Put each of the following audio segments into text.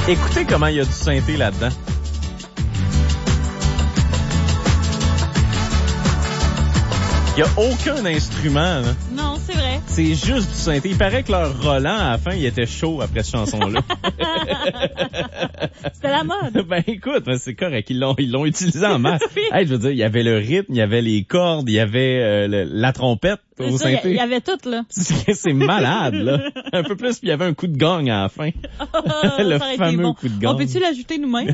Écoutez comment il y a du synthé là-dedans. Il n'y a aucun instrument, là. Non, c'est vrai. C'est juste du synthé. Il paraît que leur Roland, à la fin, il était chaud après cette chanson-là. C'était la mode. Ben écoute, c'est correct. Ils l'ont utilisé en masse. Oui. Hey, je veux dire, il y avait le rythme, il y avait les cordes, il y avait la trompette au synthé. Il y avait tout, là. C'est malade, là. Un peu plus, puis il y avait un coup de gong à la fin. Le fameux coup de gong. On peut-tu l'ajouter nous-mêmes?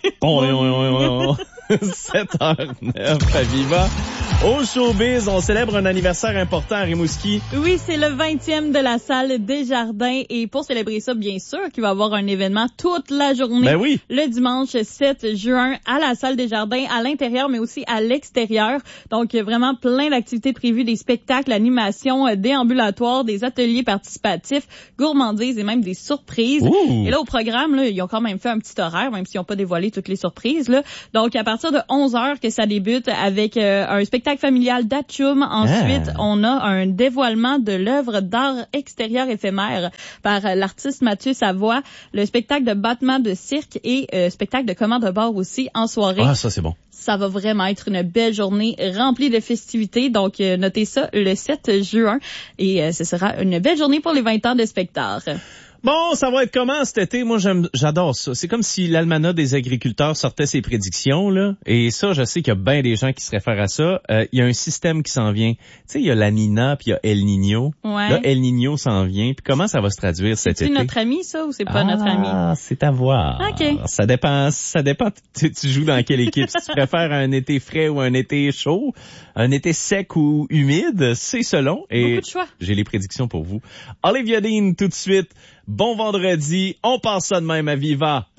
7h09 à Viva. Au showbiz, on célèbre un anniversaire important à Rimouski. Oui, c'est le 20e de la salle Desjardins et pour célébrer ça, bien sûr qu'il va y avoir un événement toute la journée. Ben oui. Le dimanche 7 juin à la salle Desjardins, à l'intérieur mais aussi à l'extérieur. Donc vraiment plein d'activités prévues, des spectacles, animations, déambulatoires, des ateliers participatifs, gourmandises et même des surprises. Ouh. Et là au programme, là, ils ont quand même fait un petit horaire, même s'ils n'ont pas dévoilé toutes les surprises. Là. Donc à partir de 11h que ça débute avec un spectacle familial d'Atchoum. Ensuite, on a un dévoilement de l'œuvre d'art extérieur éphémère par l'artiste Mathieu Savoie, le spectacle de battement de cirque et spectacle de commande de bord aussi en soirée. Ah, ça c'est bon. Ça va vraiment être une belle journée remplie de festivités. Donc, notez ça le 7 juin. Et ce sera une belle journée pour les 20 ans de spectacle. Bon, ça va être comment cet été? Moi, j'adore ça. C'est comme si l'Almanach des agriculteurs sortait ses prédictions, là. Et ça, je sais qu'il y a bien des gens qui se réfèrent à ça. Il y a un système qui s'en vient. Tu sais, il y a la Nina puis il y a El Niño. Ouais. Là, El Niño s'en vient. Puis comment ça va se traduire cet été? C'est notre ami, ça, ou c'est pas notre ami? Ah, c'est à voir. OK. Ça dépend. Tu joues dans quelle équipe? Si tu préfères un été frais ou un été chaud, un été sec ou humide, c'est selon. Et beaucoup de choix. J'ai les prédictions pour vous. Olivia Dean, tout de suite. Bon vendredi. On passe ça de même à Viva.